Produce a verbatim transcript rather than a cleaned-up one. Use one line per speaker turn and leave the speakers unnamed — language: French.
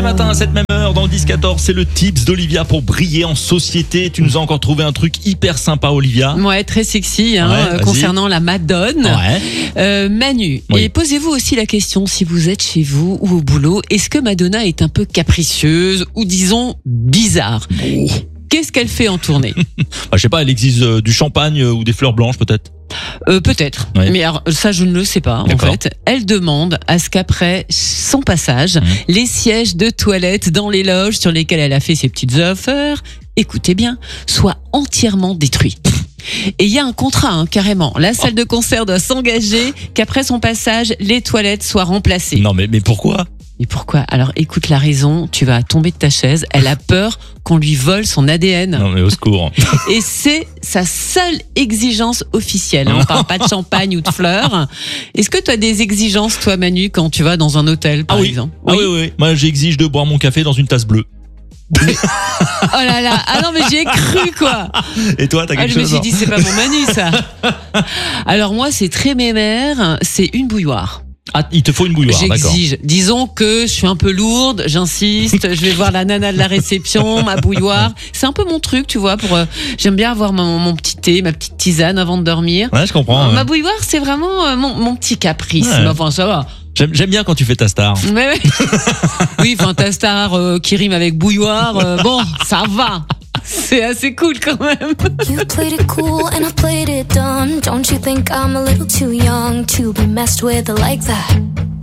les matins à cette même heure, dans le dix quatorze, c'est le tips d'Olivia pour briller en société. Tu nous as encore trouvé un truc hyper sympa, Olivia.
Ouais, très sexy, hein,
Ouais, vas-y.
concernant la Madone.
Ouais.
Euh, Manu,
Oui.
et posez-vous aussi la question, si vous êtes chez vous ou au boulot, est-ce que Madonna est un peu capricieuse ou disons bizarre? Qu'est-ce qu'elle fait en tournée?
Bah, je sais pas, elle exige euh, du champagne euh, ou des fleurs blanches peut-être.
euh, Peut-être,
Ouais.
mais alors, ça je ne le sais pas en
D'accord.
fait. Elle demande à ce qu'après son passage,
Mmh.
les sièges de toilette dans les loges sur lesquelles elle a fait ses petites affaires, écoutez bien, soient entièrement détruits. Et il y a un contrat, hein, carrément. La salle de concert doit s'engager qu'après son passage, les toilettes soient remplacées.
Non mais, mais pourquoi?
Et pourquoi? Alors écoute la raison, tu vas tomber de ta chaise. Elle a peur qu'on lui vole son A D N.
Non mais au secours.
Et c'est sa seule exigence officielle. On parle pas de champagne ou de fleurs. Est-ce que tu as des exigences, toi Manu, quand tu vas dans un hôtel, par
Ah oui.
exemple?
Ah oui, oui. Moi j'exige de boire mon café dans une tasse bleue.
Oh là là, ah non mais j'y ai cru quoi.
Et toi, t'as
Ah,
quelque
je me
chose
suis
non
dit c'est pas mon Manu ça. Alors moi c'est très mémère, c'est une bouilloire.
Ah, il te faut une bouilloire, d'accord.
J'exige. Disons que je suis un peu lourde, j'insiste, je vais voir la nana de la réception, ma bouilloire. C'est un peu mon truc, tu vois. Pour, euh, j'aime bien avoir mon, mon petit thé, ma petite tisane avant de dormir.
Ouais, je comprends.
Ma
ouais.
bouilloire, c'est vraiment euh, mon, mon petit caprice.
Ouais.
Mais enfin, ça va.
J'aime, j'aime bien quand tu fais ta star.
Mais ouais. Oui, enfin, ta star euh, qui rime avec bouilloire, euh, bon, ça va. C'est assez cool quand même.
You played it cool and I played it dumb. Don't you think I'm a little too young to be messed with like that?